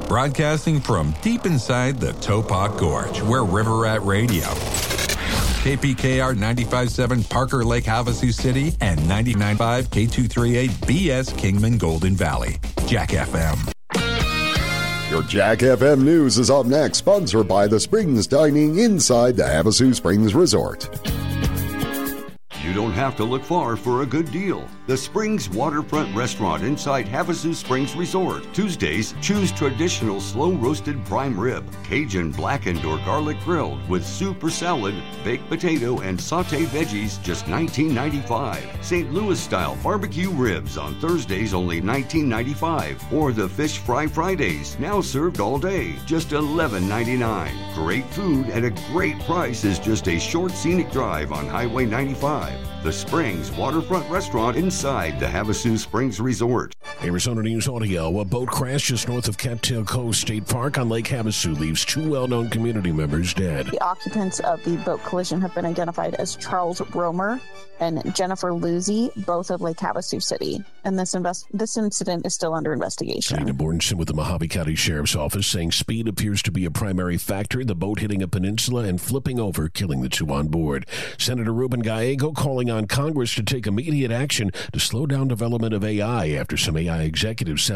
Broadcasting from deep inside the Topop Gorge, where River Rat Radio, KPKR 95.7 Parker Lake, Havasu City, and 99.5 K238 BS Kingman Golden Valley. Jack FM. Your Jack FM News is up next, sponsored by the Springs Dining inside the Havasu Springs Resort. You don't have to look far for a good deal. The Springs Waterfront Restaurant inside Havasu Springs Resort. Tuesdays, choose traditional slow-roasted prime rib, Cajun blackened or garlic grilled with soup or salad, baked potato, and sauté veggies, just $19.95. St. Louis-style barbecue ribs on Thursdays, only $19.95. Or the Fish Fry Fridays, now served all day, just $11.99. Great food at a great price is just a short scenic drive on Highway 95. The Springs Waterfront Restaurant inside the Havasu Springs Resort. Arizona News Audio. A boat crash just north of Cattail Cove State Park on Lake Havasu leaves two well-known community members dead. The occupants of the boat collision have been identified as Charles Romer and Jennifer Luzzi, both of Lake Havasu City. And this incident is still under investigation. Dana Bornson with the Mojave County Sheriff's Office saying speed appears to be a primary factor. The boat hitting a peninsula and flipping over, killing the two on board. Senator Ruben Gallego calling on Congress to take immediate action to slow down development of AI after some AI executives sound